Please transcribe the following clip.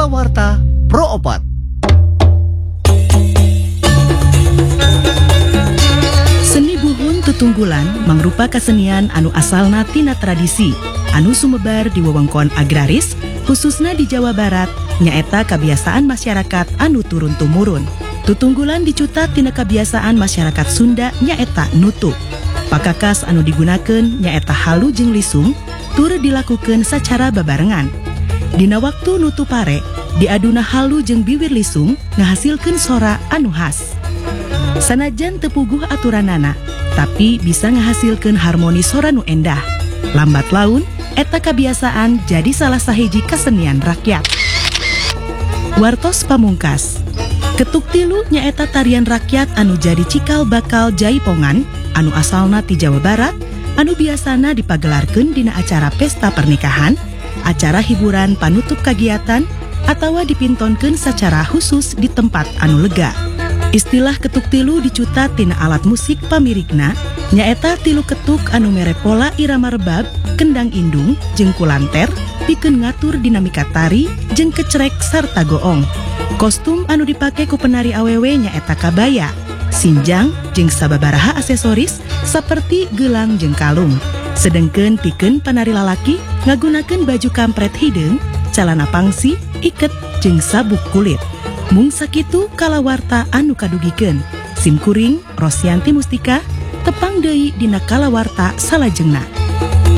Kalawarta Pro Opat. Seni buhun tutunggulan mangrupa kesenian anu asalna tina tradisi anu sumebar di wewengkon agraris khususna di Jawa Barat nyaeta kebiasaan masyarakat anu turun-tumurun. Tutunggulan dicutat tina kebiasaan masyarakat Sunda nyaeta nutu. Pakakas anu digunakeun nyaeta halu jeung lisung tur dilakukeun secara babarengan. Dina waktu nutu pare, diaduna halu jeung biwir lisung ngahasilkeun sora anu khas. Sanajan teu puguh aturanana, tapi bisa ngahasilkeun harmoni sora nu endah. Lambat laun, eta kebiasaan jadi salah sahiji kesenian rakyat. Wartos pamungkas. Ketuk tilu nyaeta tarian rakyat anu jadi cikal bakal jaipongan anu asalna ti Jawa Barat, anu biasana dipagelarkeun dina acara pesta pernikahan, acara hiburan panutup kagiatan, atawa dipintonkeun secara khusus di tempat anu lega. Istilah ketuk tilu dicutat tina alat musik pamirigna, nyaeta tilu ketuk anu mere pola irama rebab, kendang indung, jeung kulanter, pikeun ngatur dinamika tari, jeung kecrek sarta goong. Kostum anu dipake ku penari awewe nyaeta kabaya, sinjang, jeung sababaraha aksesoris saperti gelang jeung kalung. Sedengkeun pikeun penari lalaki ngagunakeun baju kampret hideung, calana pangsi, iket, jeung sabuk kulit. Mung sakitu kalawarta anu kadugikeun. Simkuring Rosyanti Mustika tepang deui dina kalawarta salajengna.